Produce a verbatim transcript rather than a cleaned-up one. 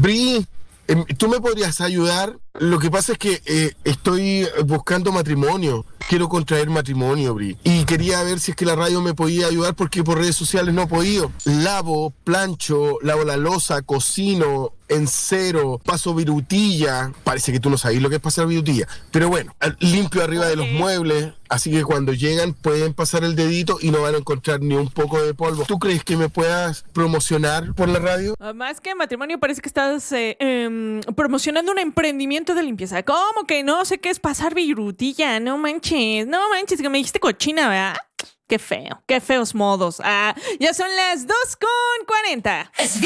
Bri, eh, ¿tú me podrías ayudar? Lo que pasa es que eh, estoy buscando matrimonio. Quiero contraer matrimonio, Bri. Y quería ver si es que la radio me podía ayudar porque por redes sociales no he podido. Lavo, plancho, lavo la loza, cocino, encero, paso virutilla. Parece que tú no sabes lo que es pasar virutilla. Pero bueno, limpio arriba de los muebles. Así que cuando llegan pueden pasar el dedito y no van a encontrar ni un poco de polvo. ¿Tú crees que me puedas promocionar por la radio? Más que matrimonio, parece que estás eh, eh, promocionando un emprendimiento de limpieza. ¿Cómo que no sé qué es pasar virutilla? No manches, no manches, que me dijiste cochina, ¿verdad? Qué feo, qué feos modos. Ah, ya son las dos con cuarenta. Es